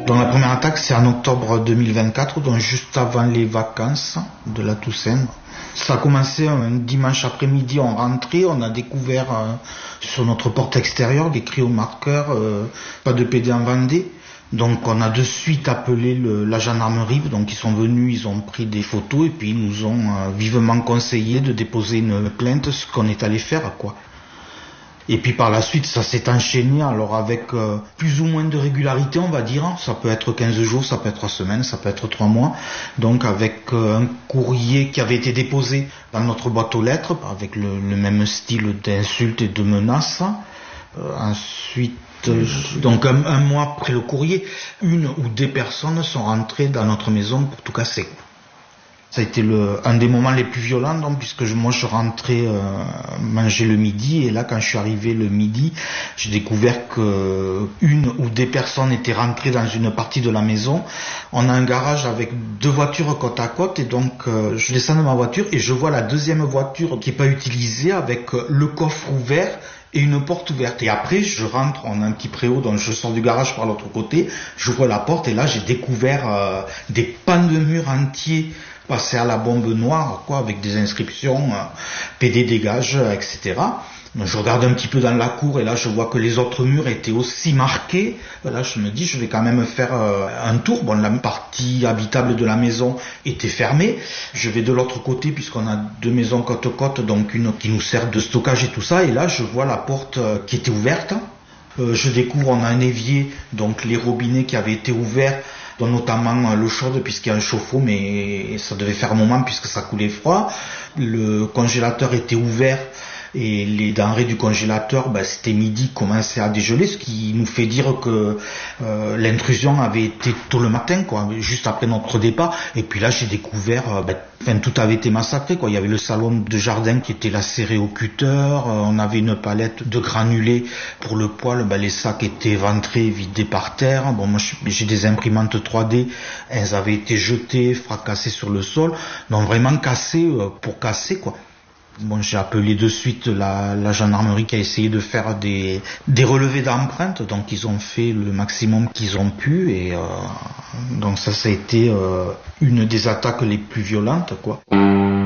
Donc la première attaque, c'est en octobre 2024, donc juste avant les vacances de la Toussaint. Ça a commencé un dimanche après-midi, on rentrait, on a découvert sur notre porte extérieure des cris au marqueur, pas de PD en Vendée. Donc on a de suite appelé la gendarmerie, donc ils sont venus, ils ont pris des photos et puis ils nous ont vivement conseillé de déposer une plainte, ce qu'on est allé faire, quoi. Et puis par la suite, ça s'est enchaîné, alors avec plus ou moins de régularité, on va dire. Ça peut être 15 jours, ça peut être 3 semaines, ça peut être 3 mois. Donc avec un courrier qui avait été déposé dans notre boîte aux lettres, avec le même style d'insultes et de menaces. Ensuite, donc un mois après le courrier, une ou des personnes sont rentrées dans notre maison pour tout casser. Ça a été un des moments les plus violents, donc, puisque moi je rentrais manger le midi, et là quand je suis arrivé le midi, j'ai découvert que une ou des personnes étaient rentrées dans une partie de la maison. On a un garage avec 2 voitures côte à côte, et donc je descends de ma voiture et je vois la deuxième voiture qui n'est pas utilisée avec le coffre ouvert et une porte ouverte. Et après, je rentre, on a un petit préau, donc je sors du garage par l'autre côté, j'ouvre la porte et là j'ai découvert des pans de murs entiers passés à la bombe noire, quoi, avec des inscriptions PD dégage, etc. Je regarde un petit peu dans la cour et là je vois que les autres murs étaient aussi marqués. Là je me dis je vais quand même faire un tour. Bon, la partie habitable de la maison était fermée. Je vais de l'autre côté puisqu'on a 2 maisons côte à côte, donc une qui nous sert de stockage et tout ça. Et là je vois la porte qui était ouverte. Je découvre on a un évier, donc les robinets qui avaient été ouverts, dont notamment l'eau chaude puisqu'il y a un chauffe-eau, mais ça devait faire un moment puisque ça coulait froid. Le congélateur était ouvert et les denrées du congélateur, c'était midi, commençaient à dégeler, ce qui nous fait dire que l'intrusion avait été tôt le matin, quoi, juste après notre départ. Et puis là j'ai découvert, tout avait été massacré, quoi. Il y avait le salon de jardin qui était lacéré au cutter, on avait une palette de granulés pour le poêle, les sacs étaient éventrés, vidés par terre. Bon, moi j'ai des imprimantes 3D, elles avaient été jetées, fracassées sur le sol, donc vraiment cassées pour casser, quoi. Bon, j'ai appelé de suite la gendarmerie qui a essayé de faire des relevés d'empreintes, donc ils ont fait le maximum qu'ils ont pu, et donc ça a été une des attaques les plus violentes, quoi.